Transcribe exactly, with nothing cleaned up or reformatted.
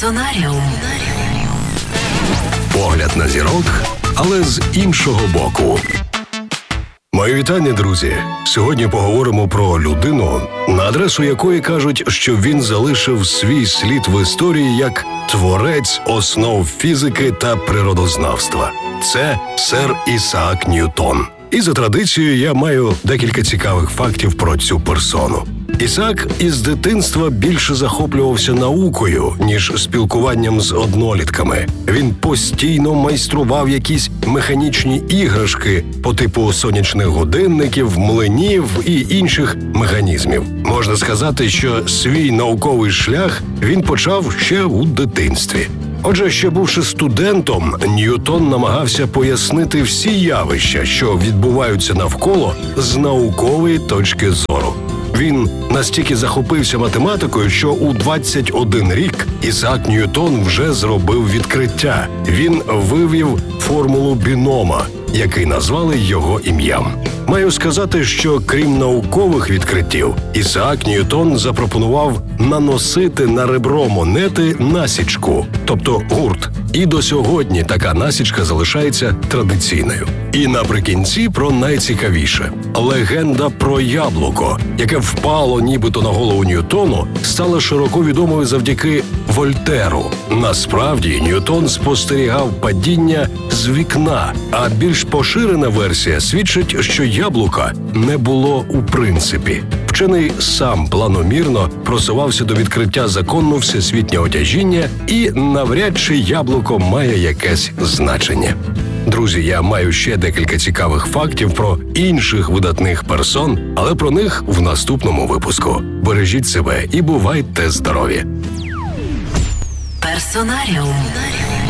Персонаріум. Погляд на зірок, але з іншого боку. Мої вітання, друзі! Сьогодні поговоримо про людину, на адресу якої кажуть, що він залишив свій слід в історії як творець основ фізики та природознавства. Це сер Ісаак Ньютон. І за традицією я маю декілька цікавих фактів про цю персону. Ісаак із дитинства більше захоплювався наукою, ніж спілкуванням з однолітками. Він постійно майстрував якісь механічні іграшки по типу сонячних годинників, млинів і інших механізмів. Можна сказати, що свій науковий шлях він почав ще у дитинстві. Отже, ще бувши студентом, Ньютон намагався пояснити всі явища, що відбуваються навколо, з наукової точки зору. Він настільки захопився математикою, що у двадцять один рік Ісаак Ньютон вже зробив відкриття. Він вивів формулу бінома, який назвали його ім'ям. Маю сказати, що крім наукових відкриттів, Ісаак Ньютон запропонував наносити на ребро монети насічку, тобто гурт. І до сьогодні така насічка залишається традиційною. І наприкінці про найцікавіше. Легенда про яблуко, яке впало нібито на голову Ньютону, стала широко відомою завдяки Вольтеру. Насправді, Ньютон спостерігав падіння з вікна, а більш поширена версія свідчить, що яблука не було у принципі. Вчений сам планомірно просувався до відкриття закону всесвітнього тяжіння, і навряд чи яблуко має якесь значення. Друзі, я маю ще декілька цікавих фактів про інших видатних персон, але про них в наступному випуску. Бережіть себе і бувайте здорові! Персонаріум.